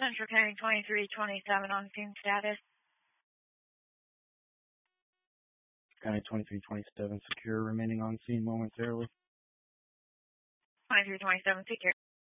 Central County 2327 on scene status. County 2327 secure, remaining on scene momentarily. 2327 secure.